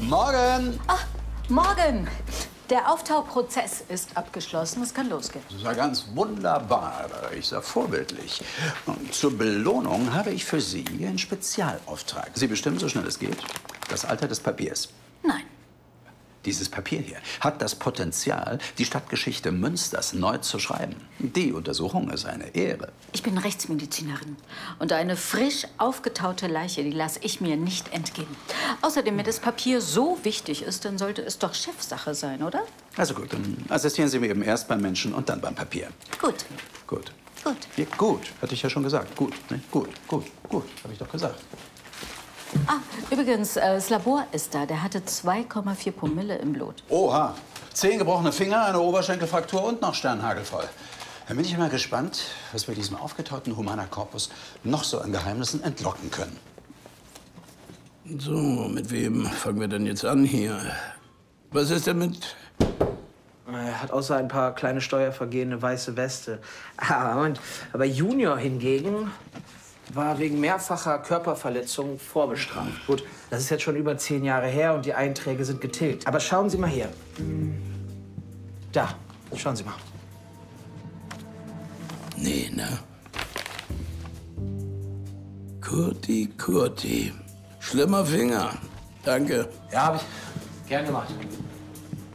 Morgen! Ach, morgen! Der Auftauprozess ist abgeschlossen. Es kann losgehen. Das war ganz wunderbar. Ich sag vorbildlich. Und zur Belohnung habe ich für Sie einen Spezialauftrag. Sie bestimmen, so schnell es geht, das Alter des Papiers. Nein. Dieses Papier hier hat das Potenzial, die Stadtgeschichte Münsters neu zu schreiben. Die Untersuchung ist eine Ehre. Ich bin Rechtsmedizinerin. Und eine frisch aufgetaute Leiche, die lasse ich mir nicht entgehen. Außerdem, wenn das Papier so wichtig ist, dann sollte es doch Chefsache sein, oder? Also gut, dann assistieren Sie mir eben erst beim Menschen und dann beim Papier. Gut. Gut. Gut. Ja, gut, hatte ich ja schon gesagt. Gut, ne? Gut, habe ich doch gesagt. Ah, übrigens, das Labor ist da. Der hatte 2,4 Promille im Blut. Oha, 10 gebrochene Finger, eine Oberschenkelfraktur und noch sternhagelvoll. Dann bin ich mal gespannt, was wir diesem aufgetauten Humana Corpus noch so an Geheimnissen entlocken können. So, mit wem fangen wir denn jetzt an hier? Was ist denn mit... Er hat außer ein paar kleine Steuervergehen eine weiße Weste. Aber Junior hingegen war wegen mehrfacher Körperverletzung vorbestraft. Gut, das ist jetzt schon über 10 Jahre her und die Einträge sind getilgt. Aber schauen Sie mal hier. Da, schauen Sie mal. Nee, ne? Kurti. Schlimmer Finger. Danke. Ja, hab ich gern gemacht.